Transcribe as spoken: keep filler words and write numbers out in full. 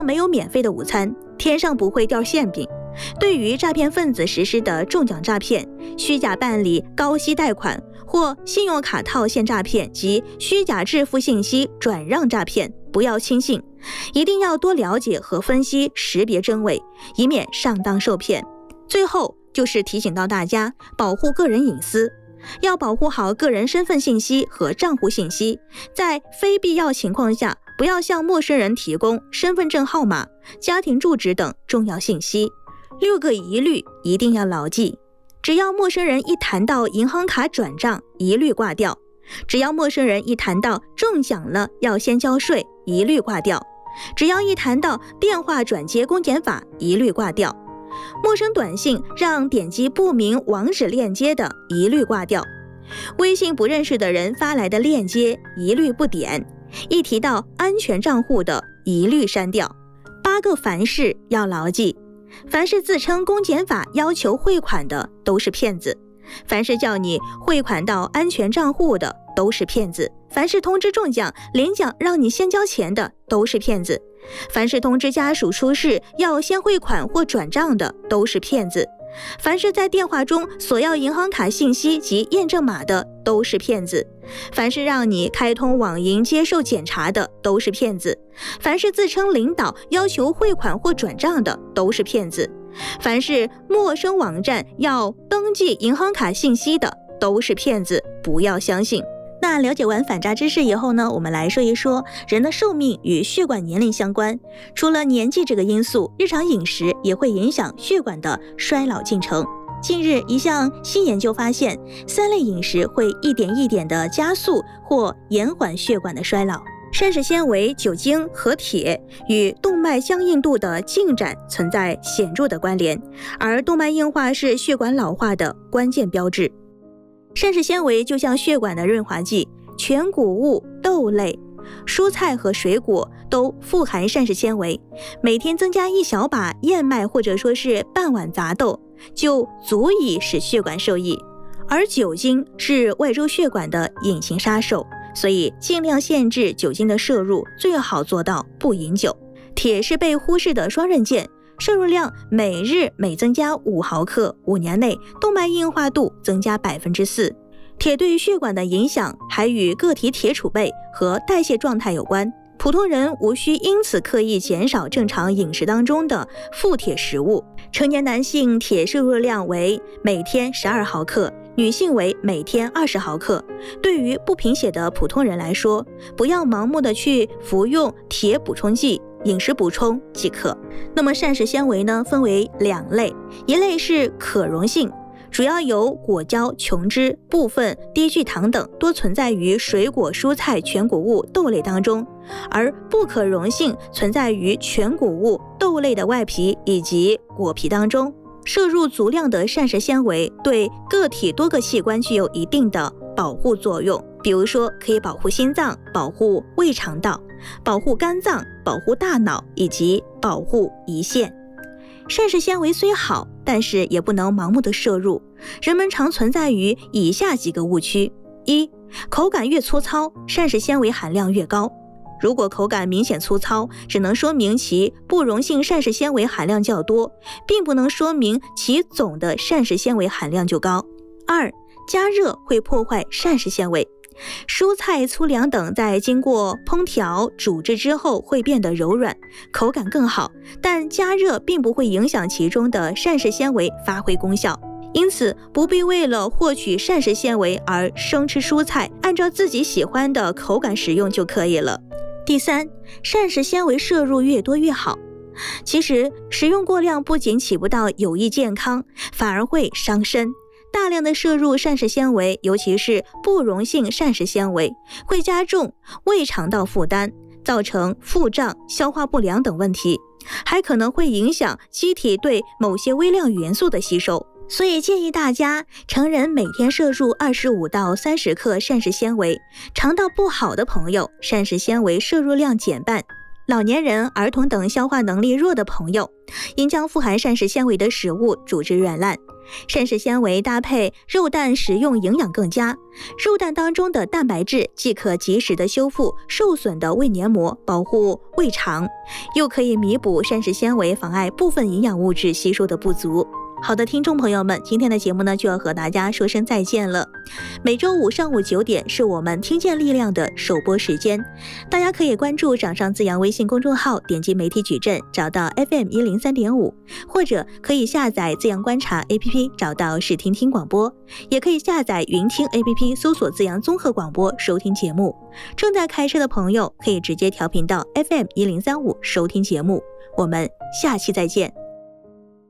没有免费的午餐，天上不会掉馅饼。对于诈骗分子实施的中奖诈骗、虚假办理高息贷款或信用卡套现诈骗及虚假支付信息转让诈骗，不要轻信，一定要多了解和分析，识别真伪，以免上当受骗。最后就是提醒到大家，保护个人隐私，要保护好个人身份信息和账户信息，在非必要情况下，不要向陌生人提供身份证号码、家庭住址等重要信息。六个疑虑一定要牢记，只要陌生人一谈到银行卡转账，一律挂掉；只要陌生人一谈到中奖了要先交税，一律挂掉；只要一谈到电话转接公检法，一律挂掉；陌生短信让点击不明网址链接的，一律挂掉；微信不认识的人发来的链接，一律不点；一提到安全账户的，一律删掉。八个凡是要牢记，凡是自称公检法要求汇款的都是骗子，凡是叫你汇款到安全账户的都是骗子，凡是通知中奖领奖让你先交钱的都是骗子，凡是通知家属出事要先汇款或转账的都是骗子，凡是在电话中索要银行卡信息及验证码的都是骗子，凡是让你开通网银接受检查的都是骗子，凡是自称领导要求汇款或转账的都是骗子，凡是陌生网站要登记银行卡信息的都是骗子，不要相信。那了解完反诈知识以后呢，我们来说一说人的寿命与血管年龄相关。除了年纪这个因素，日常饮食也会影响血管的衰老进程。近日，一项新研究发现，三类饮食会一点一点地加速或延缓血管的衰老。膳食纤维、酒精和铁与动脉僵硬度的进展存在显著的关联，而动脉硬化是血管老化的关键标志。膳食纤维就像血管的润滑剂，全谷物、豆类、蔬菜和水果都富含膳食纤维，每天增加一小把燕麦或者说是半碗杂豆，就足以使血管受益。而酒精是外周血管的隐形杀手，所以尽量限制酒精的摄入，最好做到不饮酒。铁是被忽视的双刃剑，摄入量每日每增加五毫克，五年内动脉硬化度增加百分之四。铁对血管的影响还与个体铁储备和代谢状态有关。普通人无需因此刻意减少正常饮食当中的富铁食物。成年男性铁摄入量为每天十二毫克，女性为每天二十毫克。对于不贫血的普通人来说，不要盲目的去服用铁补充剂，饮食补充即可。那么膳食纤维呢，分为两类，一类是可溶性，主要由果胶、琼脂、部分低聚糖等，多存在于水果、蔬菜、全谷物、豆类当中；而不可溶性存在于全谷物、豆类的外皮以及果皮当中。摄入足量的膳食纤维对个体多个器官具有一定的保护作用，比如说可以保护心脏、保护胃肠道、保护肝脏、保护大脑以及保护胰腺。膳食纤维虽好，但是也不能盲目的摄入。人们常存在于以下几个误区：一、口感越粗糙，膳食纤维含量越高。如果口感明显粗糙，只能说明其不溶性膳食纤维含量较多，并不能说明其总的膳食纤维含量就高。二、加热会破坏膳食纤维。蔬菜、粗粮等在经过烹调、煮制之后会变得柔软，口感更好，但加热并不会影响其中的膳食纤维发挥功效。因此，不必为了获取膳食纤维而生吃蔬菜，按照自己喜欢的口感食用就可以了。第三，膳食纤维摄入越多越好。其实，食用过量不仅起不到有益健康，反而会伤身。大量的摄入膳食纤维，尤其是不溶性膳食纤维，会加重胃肠道负担，造成腹胀、消化不良等问题，还可能会影响机体对某些微量元素的吸收。所以建议大家，成人每天摄入二十五到三十克膳食纤维，肠道不好的朋友，膳食纤维摄入量减半。 老年人、儿童等消化能力弱的朋友，应将富含膳食纤维的食物煮至软烂。膳食纤维搭配肉蛋食用营养更佳，肉蛋当中的蛋白质既可及时的修复受损的胃黏膜，保护胃肠，又可以弥补膳食纤维妨碍部分营养物质吸收的不足。好的，听众朋友们，今天的节目呢就要和大家说声再见了。每周五上午九点是我们听见力量的首播时间，大家可以关注掌上自扬微信公众号，点击媒体矩阵找到 F M 一零三点五，或者可以下载自扬观察 A P P 找到视听听广播，也可以下载云听 A P P 搜索自扬综合广播收听节目。正在开车的朋友可以直接调频到 F M 一零三五收听节目。我们下期再见。